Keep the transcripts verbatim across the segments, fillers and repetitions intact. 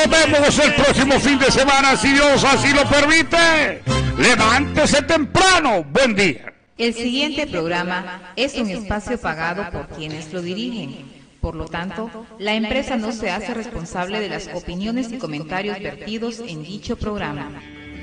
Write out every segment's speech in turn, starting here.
Nos vemos el próximo fin de semana, si Dios así lo permite. Levántese temprano. Buen día. El siguiente programa es un espacio pagado por quienes lo dirigen. Por lo tanto, la empresa no se hace responsable de las opiniones y comentarios vertidos en dicho programa.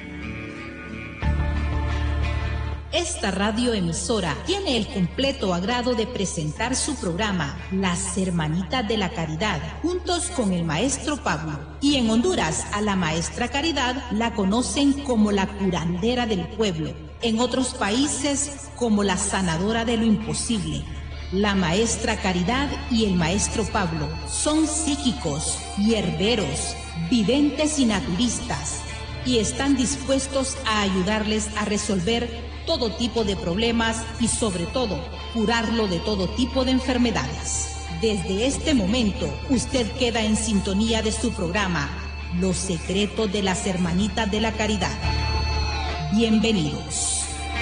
Esta radioemisora tiene el completo agrado de presentar su programa Las Hermanitas de la Caridad, juntos con el maestro Pablo. Y en Honduras, a la maestra Caridad la conocen como la curandera del pueblo. En otros países, como la sanadora de lo imposible. La maestra Caridad y el maestro Pablo son psíquicos, hierberos, videntes y naturistas, y están dispuestos a ayudarles a resolver todo tipo de problemas y sobre todo curarlo de todo tipo de enfermedades. Desde este momento usted queda en sintonía de su programa Los Secretos de las Hermanitas de la Caridad. Bienvenidos.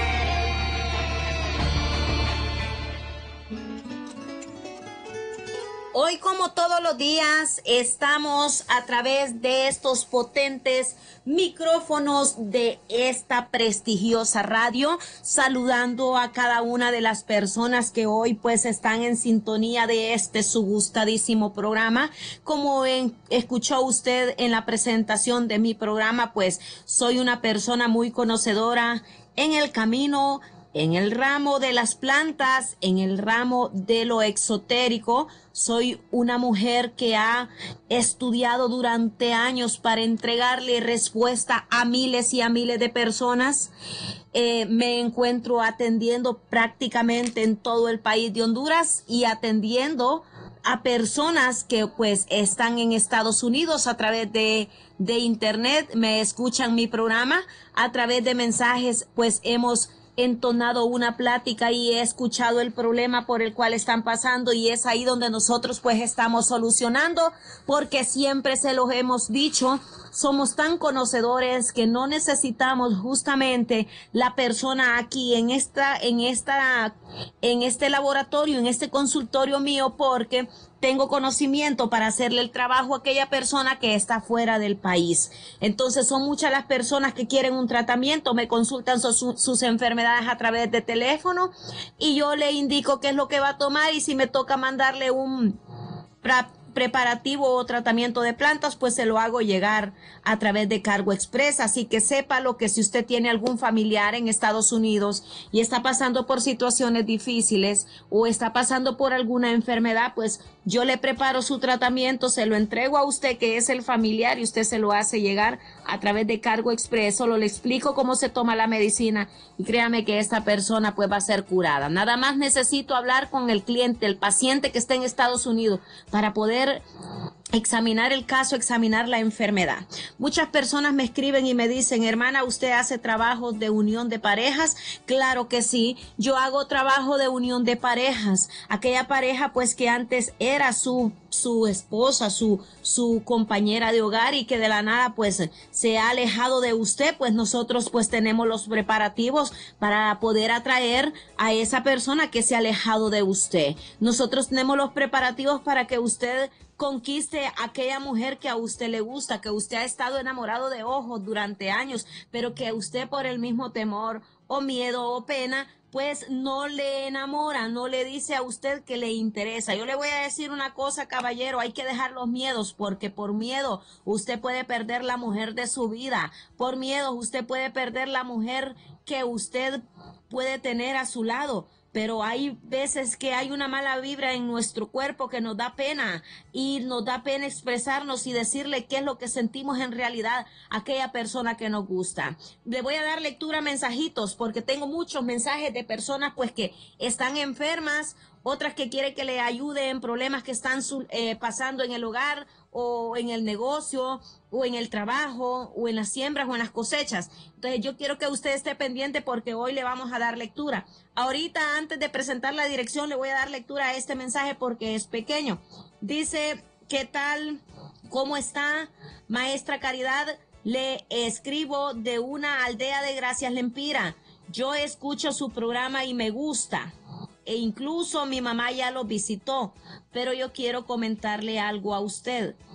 Hoy, como todos los días, estamos a través de estos potentes micrófonos de esta prestigiosa radio, saludando a cada una de las personas que hoy pues están en sintonía de este su gustadísimo programa. Como en, escuchó usted en la presentación de mi programa, pues soy una persona muy conocedora en el camino, en el ramo de las plantas, en el ramo de lo exotérico. Soy una mujer que ha estudiado durante años para entregarle respuesta a miles y a miles de personas. Eh, me encuentro atendiendo prácticamente en todo el país de Honduras y atendiendo a personas que pues están en Estados Unidos a través de, de internet. Me escuchan mi programa a través de mensajes, pues hemos entonado una plática y he escuchado el problema por el cual están pasando, y es ahí donde nosotros pues estamos solucionando, porque siempre se los hemos dicho, somos tan conocedores que no necesitamos justamente la persona aquí en esta, en esta, en este laboratorio, en este consultorio mío, porque tengo conocimiento para hacerle el trabajo a aquella persona que está fuera del país. Entonces son muchas las personas que quieren un tratamiento, me consultan su, su, sus enfermedades a través de teléfono y yo le indico qué es lo que va a tomar, y si me toca mandarle un pra, preparativo o tratamiento de plantas, pues se lo hago llegar a través de Cargo Express. Así que sépalo que si usted tiene algún familiar en Estados Unidos y está pasando por situaciones difíciles o está pasando por alguna enfermedad, pues yo le preparo su tratamiento, se lo entrego a usted que es el familiar y usted se lo hace llegar a través de Cargo Express. Solo le explico cómo se toma la medicina y créame que esta persona pues va a ser curada. Nada más necesito hablar con el cliente, el paciente que está en Estados Unidos, para poder examinar el caso, examinar la enfermedad. Muchas personas me escriben y me dicen: hermana, ¿usted hace trabajos de unión de parejas? Claro que sí, yo hago trabajo de unión de parejas. Aquella pareja pues que antes era su su esposa, su su compañera de hogar y que de la nada pues se ha alejado de usted, pues nosotros pues tenemos los preparativos para poder atraer a esa persona que se ha alejado de usted. Nosotros tenemos los preparativos para que usted conquiste a aquella mujer que a usted le gusta, que usted ha estado enamorado de ojos durante años, pero que usted por el mismo temor o miedo o pena pues no le enamora, no le dice a usted que le interesa. Yo le voy a decir una cosa, caballero, hay que dejar los miedos, porque por miedo usted puede perder la mujer de su vida, por miedo usted puede perder la mujer que usted puede tener a su lado. Pero hay veces que hay una mala vibra en nuestro cuerpo que nos da pena y nos da pena expresarnos y decirle qué es lo que sentimos en realidad a aquella persona que nos gusta. Le voy a dar lectura a mensajitos porque tengo muchos mensajes de personas pues que están enfermas, otras que quieren que le ayude en problemas que están eh, pasando en el hogar o en el negocio o en el trabajo o en las siembras o en las cosechas. Entonces yo quiero que usted esté pendiente porque hoy le vamos a dar lectura. Ahorita, antes de presentar la dirección, le voy a dar lectura a este mensaje porque es pequeño. Dice: ¿qué tal? ¿Cómo está? Maestra Caridad, le escribo de una aldea de Gracias Lempira. Yo escucho su programa y me gusta. E incluso mi mamá ya lo visitó, pero yo quiero comentarle algo a usted.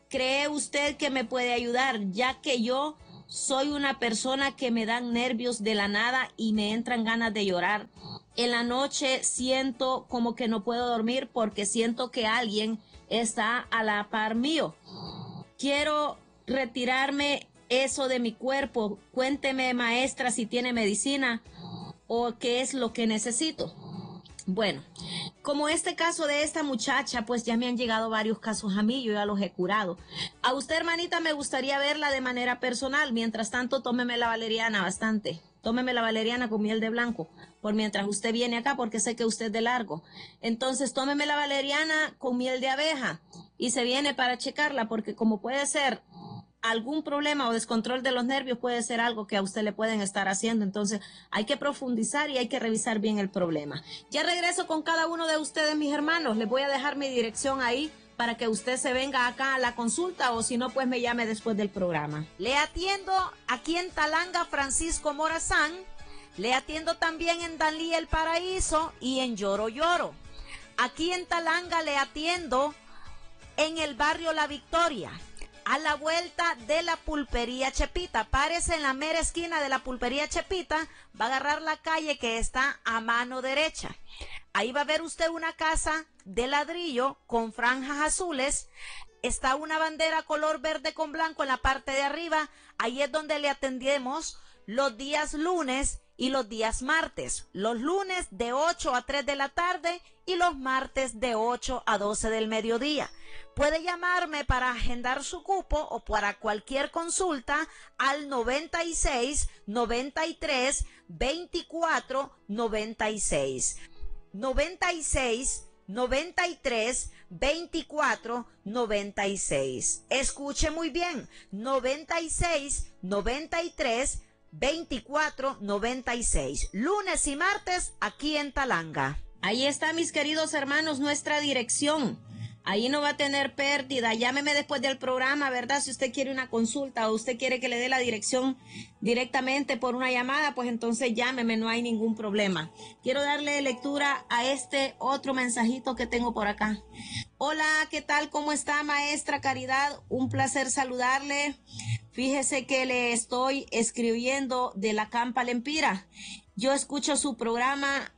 ¿Cree usted que me puede ayudar? Ya que yo soy una persona que me dan nervios de la nada y me entran ganas de llorar. En la noche siento como que no puedo dormir porque siento que alguien está a la par mío. Quiero retirarme eso de mi cuerpo. Cuénteme, maestra, si tiene medicina o qué es lo que necesito. Bueno, como este caso de esta muchacha, pues ya me han llegado varios casos a mí, yo ya los he curado. A usted, hermanita, me gustaría verla de manera personal. Mientras tanto, tómeme la valeriana bastante. Tómeme la valeriana con miel de blanco, por mientras usted viene acá, porque sé que usted es de largo. Entonces, tómeme la valeriana con miel de abeja y se viene para checarla, porque como puede ser algún problema o descontrol de los nervios, puede ser algo que a usted le pueden estar haciendo. Entonces hay que profundizar y hay que revisar bien el problema. Ya regreso con cada uno de ustedes, mis hermanos. Les voy a dejar mi dirección ahí para que usted se venga acá a la consulta, o si no, pues me llame después del programa. Le atiendo aquí en Talanga, Francisco Morazán. Le atiendo también en Danlí El Paraíso y en Lloro Lloro. Aquí en Talanga le atiendo en el barrio La Victoria, a la vuelta de la pulpería Chepita. Párese en la mera esquina de la pulpería Chepita, va a agarrar la calle que está a mano derecha. Ahí va a ver usted una casa de ladrillo con franjas azules. Está una bandera color verde con blanco en la parte de arriba. Ahí es donde le atendemos los días lunes y los días martes. Los lunes de ocho a tres de la tarde y los martes de ocho a doce del mediodía. Puede llamarme para agendar su cupo o para cualquier consulta al noventa y seis, noventa y tres, veinticuatro, noventa y seis. noventa y seis, noventa y tres, veinticuatro, noventa y seis. Escuche muy bien, noventa y seis, noventa y tres, veinticuatro, noventa y seis. Lunes y martes aquí en Talanga. Ahí está, mis queridos hermanos, nuestra dirección. Ahí no va a tener pérdida. Llámeme después del programa, ¿verdad? Si usted quiere una consulta o usted quiere que le dé la dirección directamente por una llamada, pues entonces llámeme, no hay ningún problema. Quiero darle lectura a este otro mensajito que tengo por acá. Hola, ¿qué tal? ¿Cómo está, maestra Caridad? Un placer saludarle. Fíjese que le estoy escribiendo de la Campa Lempira. Yo escucho su programa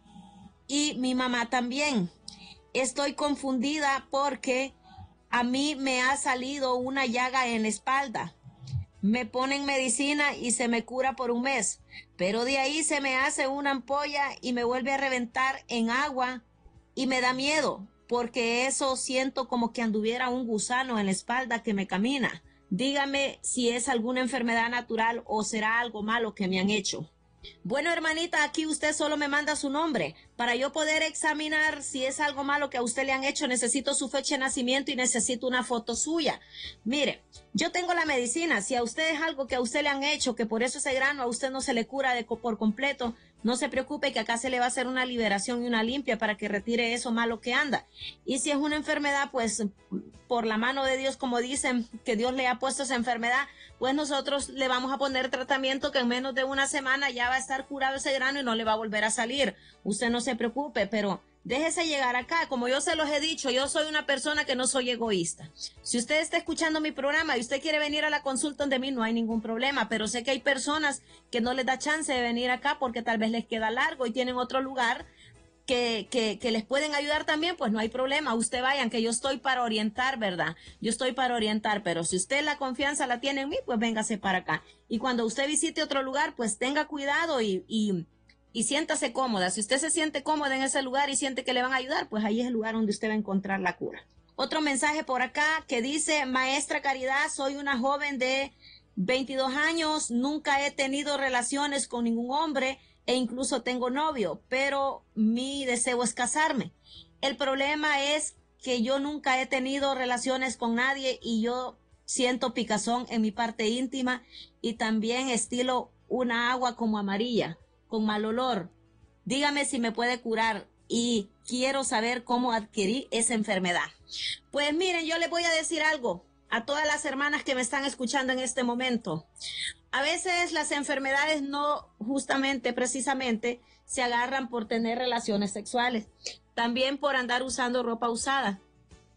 y mi mamá también. Estoy confundida porque a mí me ha salido una llaga en la espalda. Me ponen medicina y se me cura por un mes, pero de ahí se me hace una ampolla y me vuelve a reventar en agua y me da miedo porque eso siento como que anduviera un gusano en la espalda que me camina. Dígame si es alguna enfermedad natural o será algo malo que me han hecho. Bueno, hermanita, aquí usted solo me manda su nombre. Para yo poder examinar si es algo malo que a usted le han hecho, necesito su fecha de nacimiento y necesito una foto suya. Mire, yo tengo la medicina. Si a usted es algo que a usted le han hecho, que por eso ese grano a usted no se le cura de, por completo, no se preocupe que acá se le va a hacer una liberación y una limpia para que retire eso malo que anda. Y si es una enfermedad, pues por la mano de Dios, como dicen, que Dios le ha puesto esa enfermedad, pues nosotros le vamos a poner tratamiento que en menos de una semana ya va a estar curado ese grano y no le va a volver a salir. Usted no se preocupe, pero déjese llegar acá. Como yo se los he dicho, yo soy una persona que no soy egoísta. Si usted está escuchando mi programa y usted quiere venir a la consulta donde mí, no hay ningún problema, pero sé que hay personas que no les da chance de venir acá porque tal vez les queda largo y tienen otro lugar que, que, que les pueden ayudar también, pues no hay problema. Usted vayan, que yo estoy para orientar, ¿verdad? Yo estoy para orientar, pero si usted la confianza la tiene en mí, pues véngase para acá. Y cuando usted visite otro lugar, pues tenga cuidado y, y Y siéntase cómoda. Si usted se siente cómoda en ese lugar y siente que le van a ayudar, pues ahí es el lugar donde usted va a encontrar la cura. Otro mensaje por acá que dice: maestra Caridad, soy una joven de veintidós años, nunca he tenido relaciones con ningún hombre e incluso tengo novio, pero mi deseo es casarme. El problema es que yo nunca he tenido relaciones con nadie y yo siento picazón en mi parte íntima y también estilo una agua como amarilla, con mal olor. Dígame si me puede curar y quiero saber cómo adquirí esa enfermedad. Pues miren, yo les voy a decir algo a todas las hermanas que me están escuchando en este momento. A veces las enfermedades no justamente, precisamente, se agarran por tener relaciones sexuales, también por andar usando ropa usada.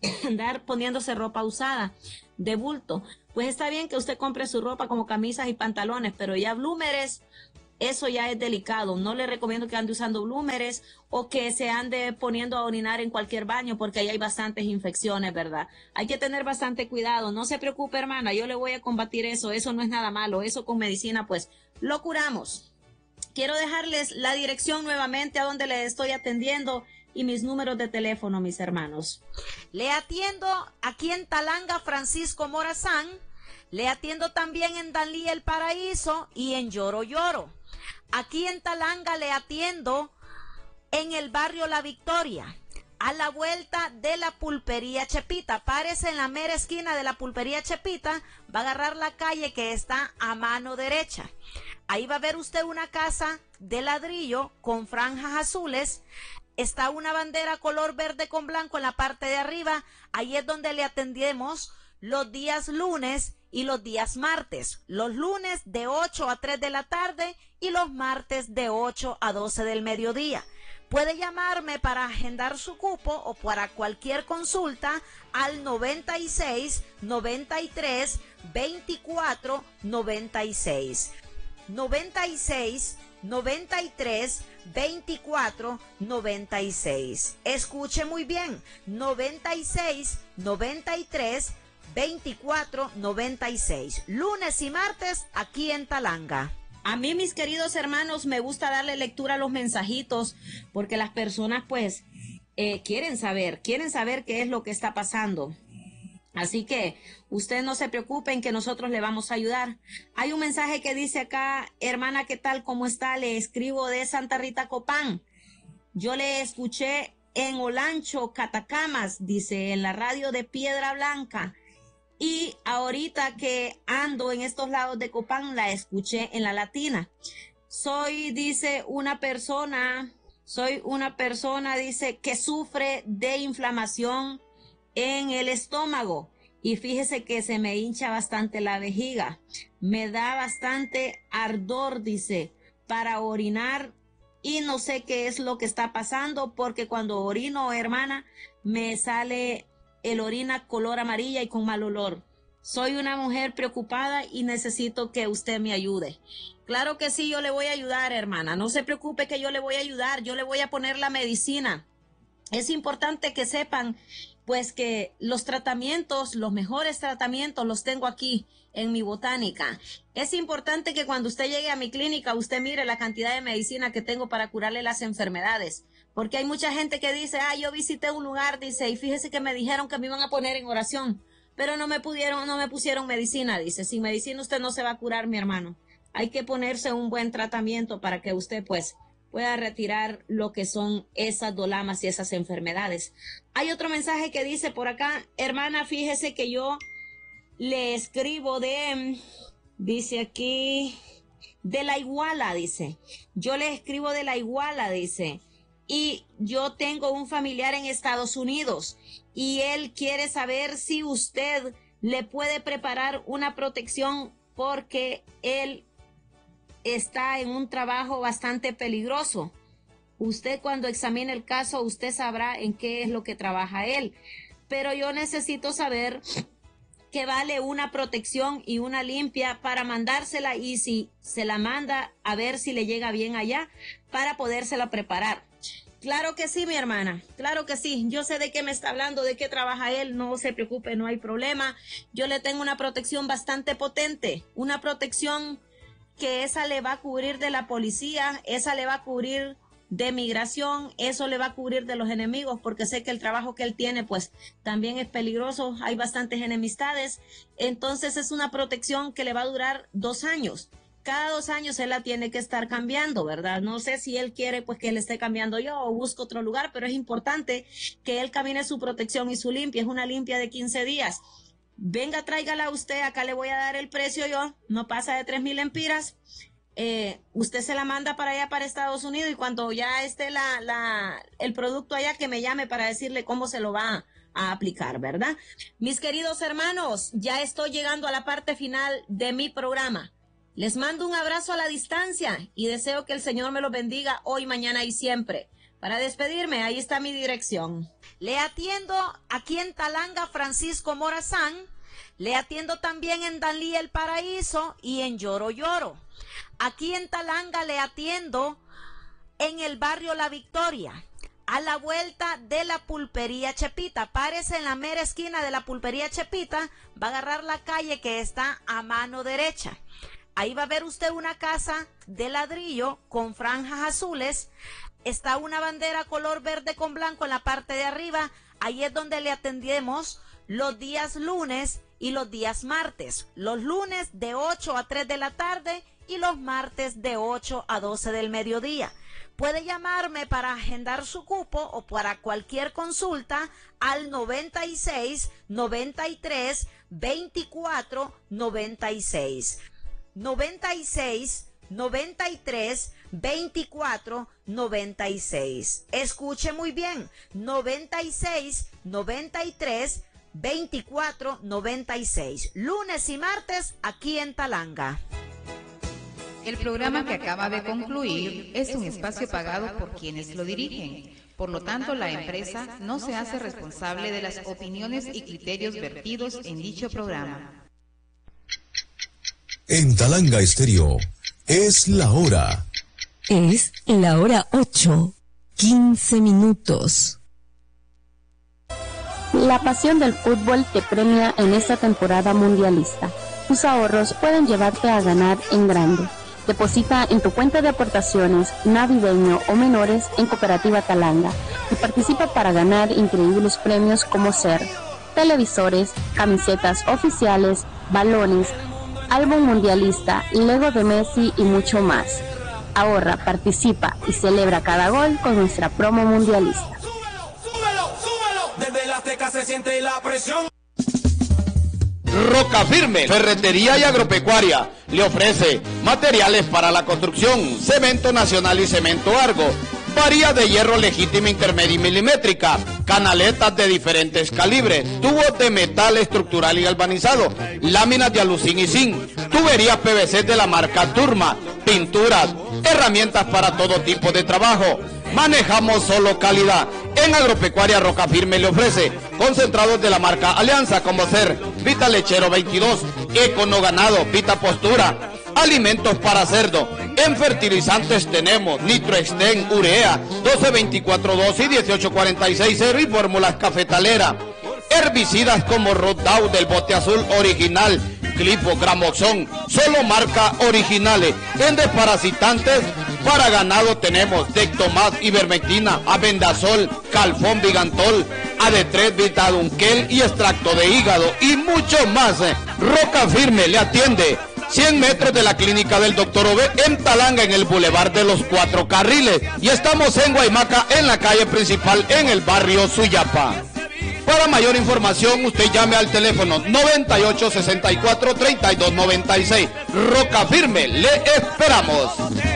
andar poniéndose ropa usada de bulto. Pues está bien que usted compre su ropa como camisas y pantalones, pero ya blúmeres, eso ya es delicado. No le recomiendo que ande usando blúmeres o que se ande poniendo a orinar en cualquier baño, porque ahí hay bastantes infecciones, ¿verdad? Hay que tener bastante cuidado. No se preocupe, hermana, yo le voy a combatir eso. Eso no es nada malo. Eso con medicina, pues, lo curamos. Quiero dejarles la dirección nuevamente a donde le estoy atendiendo y mis números de teléfono, mis hermanos. Le atiendo aquí en Talanga, Francisco Morazán. Le atiendo también en Danlí El Paraíso y en Lloro Lloro. Aquí en Talanga le atiendo en el barrio La Victoria, a la vuelta de la pulpería Chepita. Párese en la mera esquina de la pulpería Chepita, va a agarrar la calle que está a mano derecha. Ahí va a ver usted una casa de ladrillo con franjas azules. Está una bandera color verde con blanco en la parte de arriba. Ahí es donde le atendemos los días lunes y los días martes. Los lunes de ocho a tres de la tarde y los martes de ocho a doce del mediodía. Puede llamarme para agendar su cupo o para cualquier consulta al noventa y seis, noventa y tres, veinticuatro, noventa y seis. noventa y seis, noventa y tres, veinticuatro, noventa y seis. Escuche muy bien, noventa y seis, noventa y tres, veinticuatro, noventa y seis. Lunes y martes aquí en Talanga. A mí, mis queridos hermanos, me gusta darle lectura a los mensajitos porque las personas pues eh, quieren saber, quieren saber qué es lo que está pasando. Así que usted no se preocupen que nosotros le vamos a ayudar. Hay un mensaje que dice acá: hermana, ¿qué tal? ¿Cómo está? Le escribo de Santa Rita Copán. Yo le escuché en Olancho, Catacamas, dice, en la radio de Piedra Blanca. Y ahorita que ando en estos lados de Copán, la escuché en la Latina. Soy, dice, una persona, soy una persona, dice, que sufre de inflamación en el estómago. Y fíjese que se me hincha bastante la vejiga. Me da bastante ardor, dice, para orinar. Y no sé qué es lo que está pasando, porque cuando orino, hermana, me sale el orina color amarilla y con mal olor. Soy una mujer preocupada y necesito que usted me ayude. Claro que sí, yo le voy a ayudar, hermana. No se preocupe que yo le voy a ayudar. Yo le voy a poner la medicina. Es importante que sepan, pues, que los tratamientos, los mejores tratamientos los tengo aquí en mi botánica. Es importante que cuando usted llegue a mi clínica, usted mire la cantidad de medicina que tengo para curarle las enfermedades. Porque hay mucha gente que dice, ah, yo visité un lugar, dice, y fíjese que me dijeron que me iban a poner en oración, pero no me pudieron, no me pusieron medicina, dice. Sin medicina usted no se va a curar, mi hermano. Hay que ponerse un buen tratamiento para que usted, pues, pueda retirar lo que son esas dolamas y esas enfermedades. Hay otro mensaje que dice por acá: hermana, fíjese que yo le escribo de, dice aquí, de La Iguala, dice. Yo le escribo de La Iguala, dice. Y yo tengo un familiar en Estados Unidos y él quiere saber si usted le puede preparar una protección porque él está en un trabajo bastante peligroso. Usted, cuando examine el caso, usted sabrá en qué es lo que trabaja él. Pero yo necesito saber qué vale una protección y una limpia para mandársela, y si se la manda, a ver si le llega bien allá para podérsela preparar. Claro que sí, mi hermana, claro que sí. Yo sé de qué me está hablando, de qué trabaja él, no se preocupe, no hay problema. Yo le tengo una protección bastante potente, una protección que esa le va a cubrir de la policía, esa le va a cubrir de migración, eso le va a cubrir de los enemigos, porque sé que el trabajo que él tiene pues también es peligroso, hay bastantes enemistades. Entonces es una protección que le va a durar dos años. Cada dos años él la tiene que estar cambiando, ¿verdad? No sé si él quiere pues que le esté cambiando yo o busco otro lugar, pero es importante que él camine su protección y su limpia. Es una limpia de quince días. Venga, tráigala usted, acá le voy a dar el precio yo, no pasa de tres mil empiras. Eh, usted se la manda para allá, para Estados Unidos, y cuando ya esté la, la, el producto allá, que me llame para decirle cómo se lo va a, a aplicar, ¿verdad? Mis queridos hermanos, ya estoy llegando a la parte final de mi programa. Les mando un abrazo a la distancia y deseo que el Señor me los bendiga hoy, mañana y siempre. Para despedirme, ahí está mi dirección. Le atiendo aquí en Talanga, Francisco Morazán. Le atiendo también en Danlí El Paraíso y en Lloro Lloro. Aquí en Talanga le atiendo en el barrio La Victoria, a la vuelta de la pulpería Chepita. Párese en la mera esquina de la pulpería Chepita, va a agarrar la calle que está a mano derecha. Ahí va a ver usted una casa de ladrillo con franjas azules. Está una bandera color verde con blanco en la parte de arriba. Ahí es donde le atendemos los días lunes y los días martes. Los lunes de ocho a tres de la tarde y los martes de ocho a doce del mediodía. Puede llamarme para agendar su cupo o para cualquier consulta al noventa y seis, noventa y tres, veinticuatro, noventa y seis. noventa y seis, noventa y tres, veinticuatro, noventa y seis. Escuche muy bien, noventa y seis, noventa y tres, veinticuatro, noventa y seis. Lunes y martes aquí en Talanga. El programa que acaba de concluir es un espacio pagado por quienes lo dirigen. Por lo tanto, la empresa no se hace responsable de las opiniones y criterios vertidos en dicho programa. En Talanga Estéreo, es la hora. Es la hora ocho, quince minutos. La pasión del fútbol te premia en esta temporada mundialista. Tus ahorros pueden llevarte a ganar en grande. Deposita en tu cuenta de aportaciones, navideño o menores en Cooperativa Talanga y participa para ganar increíbles premios como ser televisores, camisetas oficiales, balones, álbum mundialista, Lego de Messi y mucho más. Ahorra, participa y celebra cada gol con nuestra promo mundialista. Súbelo, súbelo, súbelo. Desde la Azteca se siente la presión. Roca Firme, ferretería y agropecuaria, le ofrece materiales para la construcción, cemento nacional y cemento Argo, varía de hierro legítima, intermedia y milimétrica, canaletas de diferentes calibres, tubos de metal estructural y galvanizado, láminas de alucín y zinc, tuberías P V C de la marca Turma, pinturas, herramientas para todo tipo de trabajo. Manejamos solo calidad. En Agropecuaria Roca Firme le ofrece concentrados de la marca Alianza, como ser Vita Lechero veintidós, Econo Ganado, Vita Postura, alimentos para cerdo. En fertilizantes tenemos Nitroexten, Urea, doce veinticuatro doce y dieciocho cuarenta y seis cero y fórmulas cafetalera. Herbicidas como Rodow del bote azul original, Clipo, Gramoxón, solo marca originales. En desparasitantes para ganado tenemos Dectomas, Ivermectina, Abendazol, Calfón, Vigantol, A D tres, Vitadunquel y extracto de hígado y mucho más. Roca Firme le atiende cien metros de la clínica del doctor Ove en Talanga, en el Boulevard de los Cuatro Carriles, y estamos en Guaymaca, en la calle principal, en el barrio Suyapa. Para mayor información, usted llame al teléfono noventa y ocho, sesenta y cuatro, treinta y dos noventa y seis. Roca Firme, le esperamos.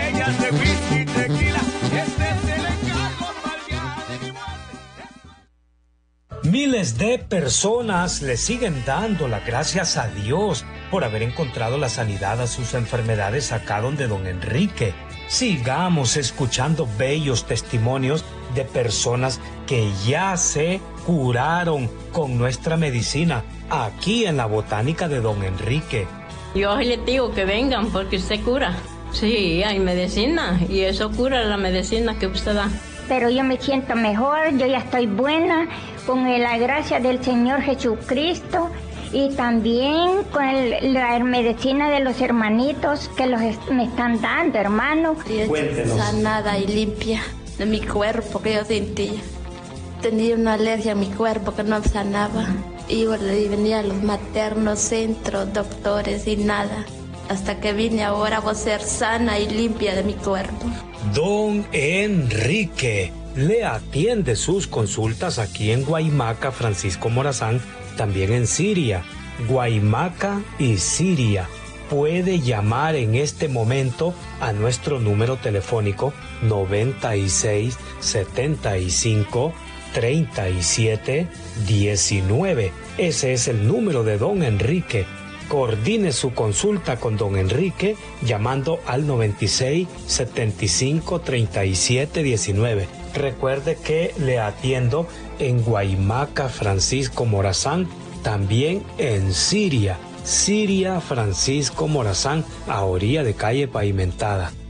Miles de personas le siguen dando las gracias a Dios por haber encontrado la sanidad a sus enfermedades acá donde don Enrique. Sigamos escuchando bellos testimonios de personas que ya se curaron con nuestra medicina aquí en la botánica de don Enrique. Yo les digo que vengan porque usted cura. Sí, hay medicina y eso cura la medicina que usted da. Pero yo me siento mejor, yo ya estoy buena con la gracia del Señor Jesucristo y también con el, la medicina de los hermanitos que los est- me están dando, hermano. Cuéntenos. Sanada y limpia de mi cuerpo que yo sentía. Tenía una alergia a mi cuerpo que no sanaba. Y venía a los maternos, centros, doctores y nada. Hasta que vine ahora a ser sana y limpia de mi cuerpo. Don Enrique le atiende sus consultas aquí en Guaymaca, Francisco Morazán, también en Siria, Guaymaca y Siria. Puede llamar en este momento a nuestro número telefónico noventa y seis, setenta y cinco, treinta y siete, diecinueve. Ese es el número de don Enrique. Coordine su consulta con don Enrique llamando al noventa y seis, setenta y cinco, treinta y siete, diecinueve. Recuerde que le atiendo en Guaymaca Francisco Morazán, también en Siria, Siria Francisco Morazán, a orilla de calle pavimentada.